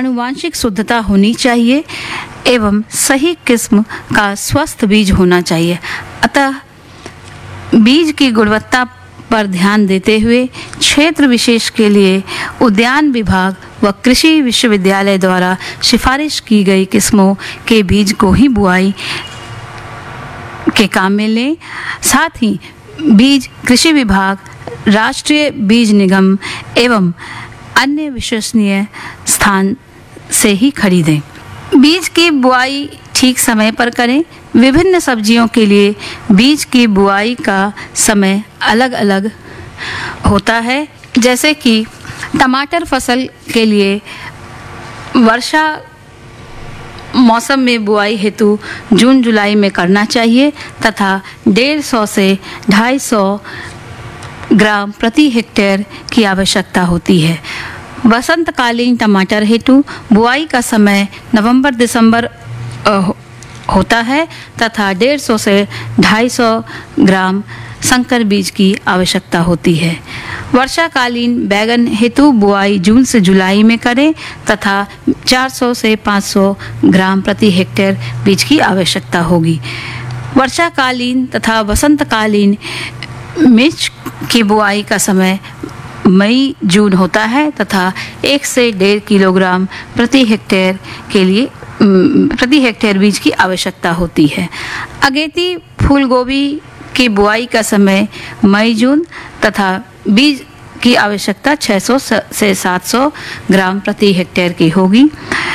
आनुवांशिक शुद्धता होनी चाहिए एवं सही किस्म का स्वस्थ बीज होना चाहिए। अतः बीज की गुणवत्ता पर ध्यान देते हुए क्षेत्र विशेष के लिए उद्यान विभाग व कृषि विश्वविद्यालय द्वारा सिफारिश की गई किस्मों के बीज को ही बुआई के काम में लें। साथ ही बीज कृषि विभाग, राष्ट्रीय बीज निगम एवं अन्य विश्वसनीय स्थान से ही खरीदें। बीज की बुआई ठीक समय पर करें। विभिन्न सब्जियों के लिए बीज की बुआई का समय अलग अलग होता है। जैसे कि टमाटर फसल के लिए वर्षा मौसम में बुआई हेतु जून जुलाई में करना चाहिए तथा 150 से 250 ग्राम प्रति हेक्टेयर की आवश्यकता होती है। वसंतकालीन टमाटर हेतु बुआई का समय नवंबर दिसंबर होता है तथा 150 से 250 ग्राम संकर बीज की आवश्यकता होती है। वर्षाकालीन बैगन हेतु बुआई जून से जुलाई में करें तथा 400 से 500 ग्राम प्रति हेक्टेयर बीज की आवश्यकता होगी। वर्षाकालीन तथा वसंतकालीन मिर्च की बुआई का समय मई जून होता है तथा 1 से 1.5 किलोग्राम प्रति हेक्टेयर के लिए प्रति हेक्टेयर बीज की आवश्यकता होती है। अगेती फूल गोभी की बुआई का समय मई जून तथा बीज की आवश्यकता 600 से 700 ग्राम प्रति हेक्टेयर की होगी।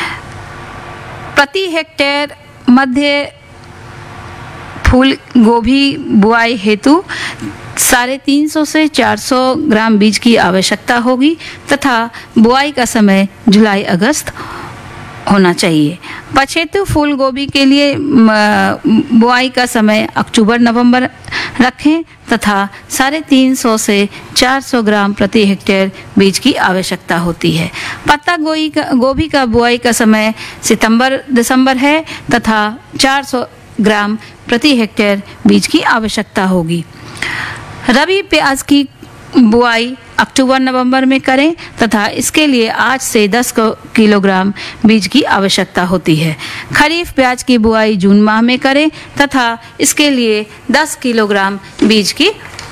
प्रति हेक्टेयर मध्य फूल गोभी बुआई हेतु 350 से 400 ग्राम बीज की आवश्यकता होगी तथा बुआई का समय जुलाई अगस्त होना चाहिए। पछेतु फूल गोभी के लिए बुआई का समय अक्टूबर नवंबर रखें तथा 350 से 400 ग्राम प्रति हेक्टेयर बीज की आवश्यकता होती है। पत्ता गोभी का बुआई का समय सितंबर दिसंबर है तथा 400 ग्राम प्रति हेक्टेयर बीज की आवश्यकता होगी। रबी प्याज की बुआई अक्टूबर नवंबर में करें तथा इसके लिए 8 से 10 किलोग्राम बीज की आवश्यकता होती है। खरीफ प्याज की बुआई जून माह में करें तथा इसके लिए 10 किलोग्राम बीज की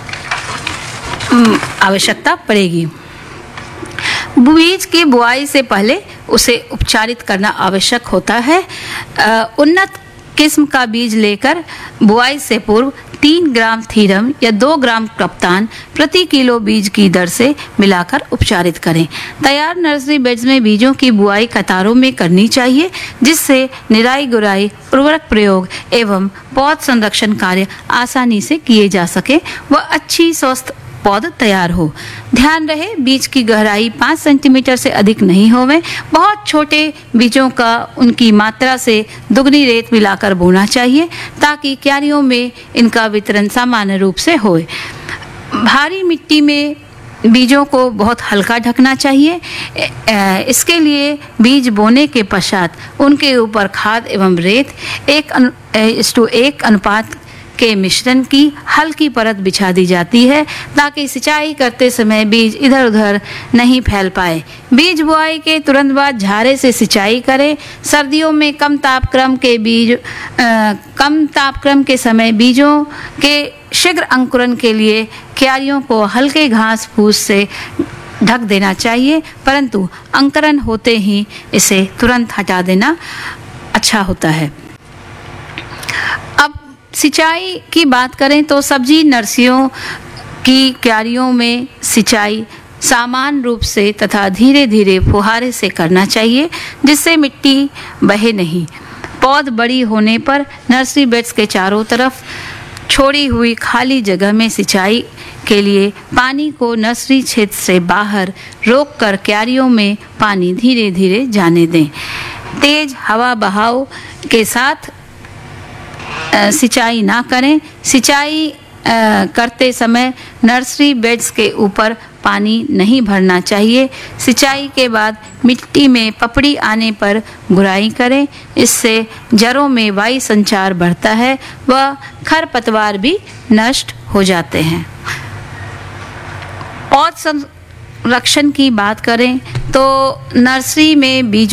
आवश्यकता पड़ेगी। बीज की बुआई से पहले उसे उपचारित करना आवश्यक होता है। उन्नत किस्म का बीज लेकर बुआई से पूर्व 3 ग्राम थीरम या 2 ग्राम कप्तान प्रति किलो बीज की दर से मिलाकर उपचारित करें। तैयार नर्सरी बेड्स में बीजों की बुआई कतारों में करनी चाहिए जिससे निराई गुड़ाई, उर्वरक प्रयोग एवं पौध संरक्षण कार्य आसानी से किए जा सके व अच्छी स्वस्थ पौध तैयार हो। ध्यान रहे बीज की गहराई 5 सेंटीमीटर से अधिक नहीं होवे। बहुत छोटे बीजों का उनकी मात्रा से दुगनी रेत मिलाकर बोना चाहिए ताकि क्यारियों में इनका वितरण सामान्य रूप से होए। भारी मिट्टी में बीजों को बहुत हल्का ढकना चाहिए। इसके लिए बीज बोने के पश्चात उनके ऊपर खाद एवं रेत 1:1 अनुपात के मिश्रण की हल्की परत बिछा दी जाती है ताकि सिंचाई करते समय बीज इधर उधर नहीं फैल पाए। बीज बुआई के तुरंत बाद झारे से सिंचाई करें। सर्दियों में कम तापक्रम के समय बीजों के शीघ्र अंकुरण के लिए क्यारियों को हल्के घास फूस से ढक देना चाहिए परंतु अंकुरण होते ही इसे तुरंत हटा देना अच्छा होता है। अब सिंचाई की बात करें तो सब्जी नर्सरियों की क्यारियों में सिंचाई सामान्य रूप से तथा धीरे धीरे फुहारे से करना चाहिए जिससे मिट्टी बहे नहीं। पौध बड़ी होने पर नर्सरी बेड्स के चारों तरफ छोड़ी हुई खाली जगह में सिंचाई के लिए पानी को नर्सरी क्षेत्र से बाहर रोककर क्यारियों में पानी धीरे धीरे जाने दें। तेज हवा बहाव के साथ सिंचाई ना करें। सिंचाई करते समय नर्सरी बेड्स के ऊपर पानी नहीं भरना चाहिए। सिंचाई के बाद मिट्टी में पपड़ी आने पर गुड़ाई करें। इससे जड़ों में वायु संचार बढ़ता है व खरपतवार भी नष्ट हो जाते हैं। पौध संरक्षण की बात करें तो नर्सरी में बीजों